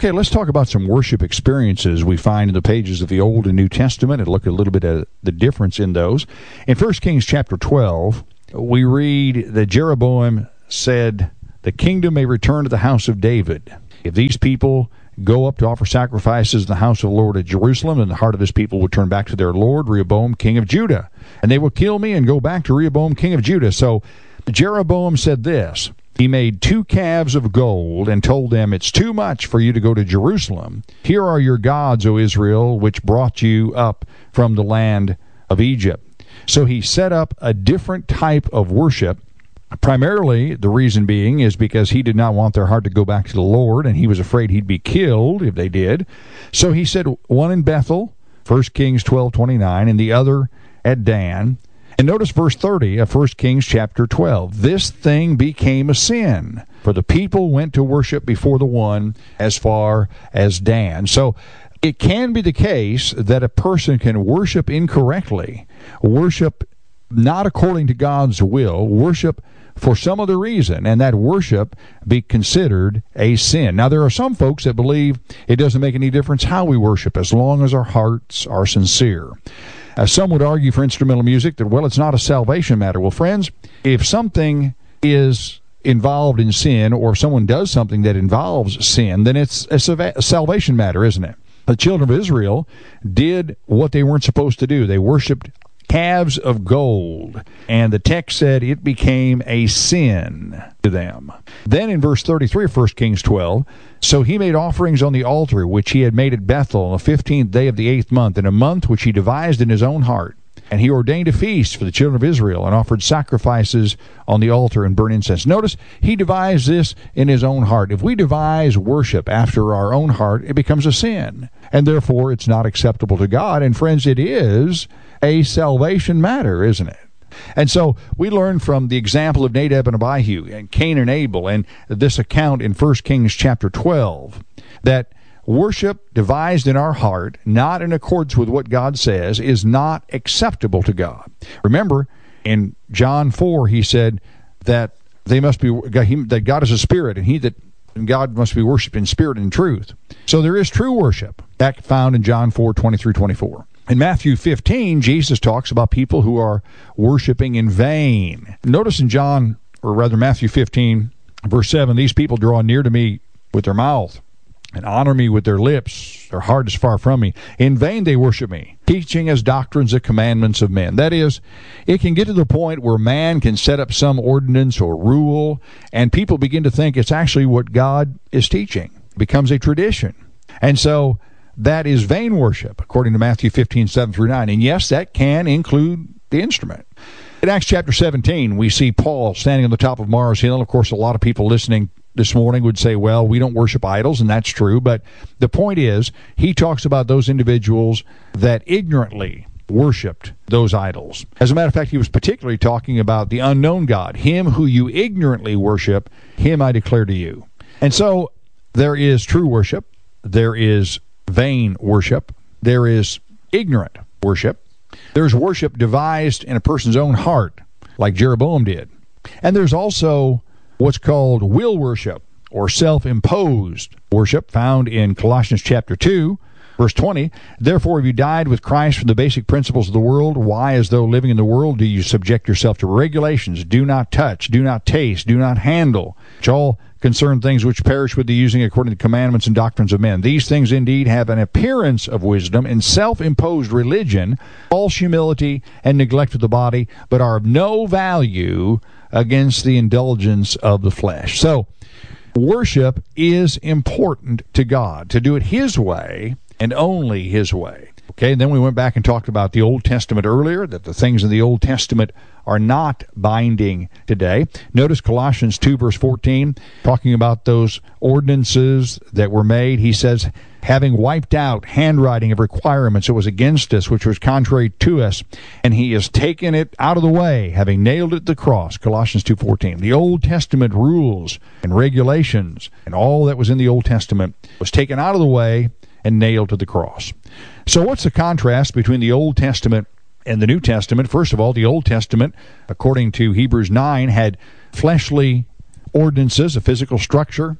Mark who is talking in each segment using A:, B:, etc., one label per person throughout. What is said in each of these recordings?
A: Okay, let's talk about some worship experiences we find in the pages of the Old and New Testament and look at a little bit at the difference in those. In 1 Kings chapter 12, we read that Jeroboam said, "The kingdom may return to the house of David. If these people go up to offer sacrifices in the house of the Lord at Jerusalem, then the heart of this people will turn back to their Lord, Rehoboam, king of Judah. And they will kill me and go back to Rehoboam, king of Judah." So Jeroboam said this. He made 2 calves of gold and told them, "It's too much for you to go to Jerusalem. Here are your gods, O Israel, which brought you up from the land of Egypt." So he set up a different type of worship. Primarily, the reason being is because he did not want their heart to go back to the Lord, and he was afraid he'd be killed if they did. So he said one in Bethel, 1 Kings 12:29, and the other at Dan. And notice verse 30 of 1 Kings chapter 12. "This thing became a sin, for the people went to worship before the one as far as Dan." So it can be the case that a person can worship incorrectly, worship not according to God's will, worship for some other reason, and that worship be considered a sin. Now, there are some folks that believe it doesn't make any difference how we worship as long as our hearts are sincere. Some would argue for instrumental music that, well, it's not a salvation matter. Well, friends, if something is involved in sin, or if someone does something that involves sin, then it's a salvation matter, isn't it? The children of Israel did what they weren't supposed to do. They worshiped calves of gold, and the text said it became a sin to them. Then in verse 33 of 1 Kings 12, "So he made offerings on the altar which he had made at Bethel on the 15th day of the 8th month, in a month which he devised in his own heart. And he ordained a feast for the children of Israel, and offered sacrifices on the altar and burnt incense." Notice, he devised this in his own heart. If we devise worship after our own heart, it becomes a sin, and therefore it's not acceptable to God. And friends, it is a salvation matter, isn't it? And so we learn from the example of Nadab and Abihu and Cain and Abel, and this account in 1 Kings chapter 12, that worship devised in our heart, not in accordance with what God says, is not acceptable to God. Remember, in John 4, he said that they must be that God is a spirit, and God must be worshipped in spirit and truth. So there is true worship, that found in John 4:20-24. In Matthew 15, Jesus talks about people who are worshiping in vain. Notice in Matthew 15, verse 7, "These people draw near to me with their mouth and honor me with their lips. Their heart is far from me. In vain they worship me, teaching as doctrines the commandments of men." That is, it can get to the point where man can set up some ordinance or rule, and people begin to think it's actually what God is teaching. It becomes a tradition. And so that is vain worship, according to Matthew 15:7-9. And yes, that can include the instrument. In Acts chapter 17, we see Paul standing on the top of Mars Hill. Of course, a lot of people listening this morning would say, well, we don't worship idols, and that's true. But the point is, he talks about those individuals that ignorantly worshipped those idols. As a matter of fact, he was particularly talking about the unknown God. "Him who you ignorantly worship, him I declare to you." And so there is true worship. There is vain worship. There is ignorant worship. There's worship devised in a person's own heart, like Jeroboam did. And there's also what's called will worship, or self-imposed worship, found in Colossians chapter 2, verse 20. "Therefore, if you died with Christ from the basic principles of the world, why, as though living in the world, do you subject yourself to regulations? Do not touch, do not taste, do not handle, which all concern things which perish with the using according to the commandments and doctrines of men. These things indeed have an appearance of wisdom in self-imposed religion, false humility, and neglect of the body, but are of no value against the indulgence of the flesh." So, worship is important to God, to do it His way and only His way. Okay, and then we went back and talked about the Old Testament earlier, that the things in the Old Testament are not binding today. Notice Colossians 2, verse 14, talking about those ordinances that were made. He says, "Having wiped out handwriting of requirements that was against us, which was contrary to us, and He has taken it out of the way, having nailed it to the cross." Colossians 2:14. The Old Testament rules and regulations and all that was in the Old Testament was taken out of the way and nailed to the cross. So what's the contrast between the Old Testament and the New Testament? First of all, the Old Testament, according to Hebrews 9, had fleshly ordinances, a physical structure.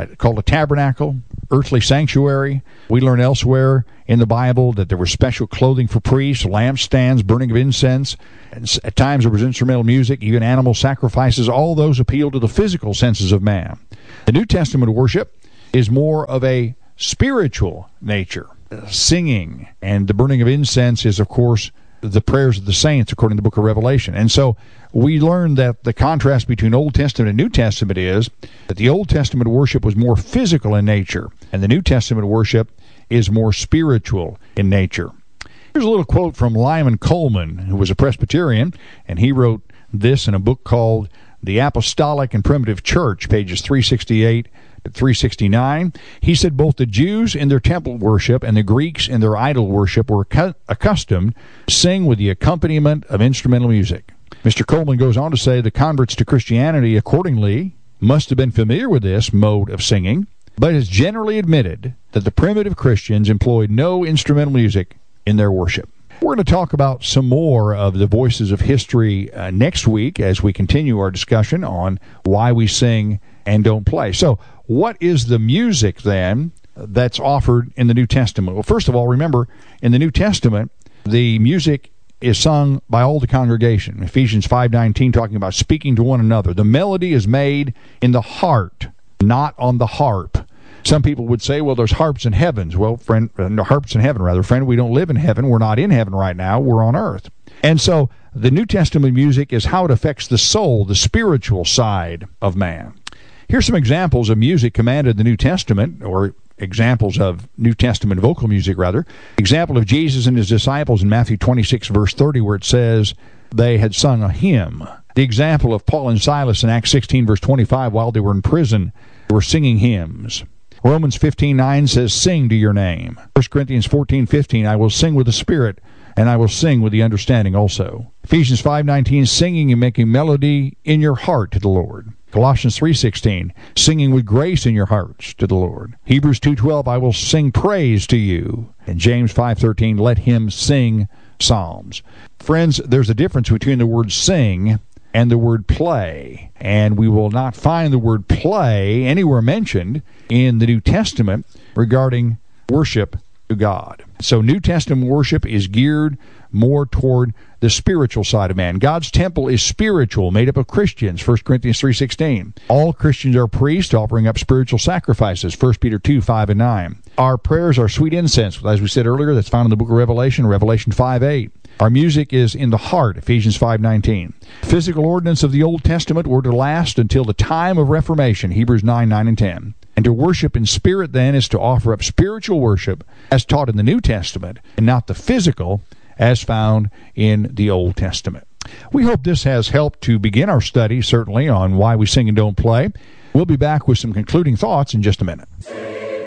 A: called a tabernacle, earthly sanctuary. We learn elsewhere in the Bible that there was special clothing for priests, lampstands, burning of incense. And at times there was instrumental music, even animal sacrifices. All those appeal to the physical senses of man. The New Testament worship is more of a spiritual nature. Singing and the burning of incense is, of course, the prayers of the saints, according to the book of Revelation. And so we learn that the contrast between Old Testament and New Testament is that the Old Testament worship was more physical in nature, and the New Testament worship is more spiritual in nature. Here's a little quote from Lyman Coleman, who was a Presbyterian, and he wrote this in a book called The Apostolic and Primitive Church, pages 368 to 369. He said both the Jews in their temple worship and the Greeks in their idol worship were accustomed to sing with the accompaniment of instrumental music. Mr. Coleman goes on to say the converts to Christianity accordingly must have been familiar with this mode of singing, but it's generally admitted that the primitive Christians employed no instrumental music in their worship. We're going to talk about some more of the voices of history next week as we continue our discussion on why we sing and don't play. So, what is the music then that's offered in the New Testament? Well, first of all, remember, in the New Testament, the music is sung by all the congregation. Ephesians 5:19 talking about speaking to one another. The melody is made in the heart, not on the harp. Some people would say, well, there's harps in heavens. Well, friend, harps in heaven, rather. Friend, we don't live in heaven. We're not in heaven right now. We're on earth. And so the New Testament music is how it affects the soul, the spiritual side of man. Here's some examples of music commanded in the New Testament, or examples of New Testament vocal music, rather. Example of Jesus and his disciples in Matthew 26, verse 30, where it says they had sung a hymn. The example of Paul and Silas in Acts 16, verse 25, while they were in prison, they were singing hymns. Romans 15:9 says, sing to your name. 1 Corinthians 14:15, I will sing with the Spirit, and I will sing with the understanding also. Ephesians 5:19, singing and making melody in your heart to the Lord. Colossians 3:16, singing with grace in your hearts to the Lord. Hebrews 2:12, I will sing praise to you. And James 5:13, let him sing psalms. Friends, there's a difference between the word sing and the word play. And we will not find the word play anywhere mentioned in the New Testament regarding worship to God. So New Testament worship is geared more toward the spiritual side of man. God's temple is spiritual, made up of Christians, 1 Corinthians 3:16. All Christians are priests offering up spiritual sacrifices, 1 Peter 2:5 and 9. Our prayers are sweet incense, as we said earlier, that's found in the book of Revelation, Revelation 5:8. Our music is in the heart, Ephesians 5:19. Physical ordinance of the Old Testament were to last until the time of Reformation, Hebrews 9:9 and 10. And to worship in spirit, then, is to offer up spiritual worship as taught in the New Testament, and not the physical as found in the Old Testament. We hope this has helped to begin our study, certainly, on why we sing and don't play. We'll be back with some concluding thoughts in just a minute.